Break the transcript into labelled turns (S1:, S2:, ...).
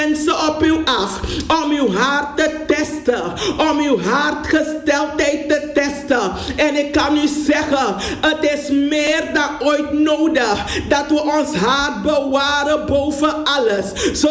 S1: mensen op u af om uw hart te testen, om uw hartgesteldheid te testen. En ik kan u zeggen, het is meer dan ooit nodig dat we ons hart bewaren boven alles.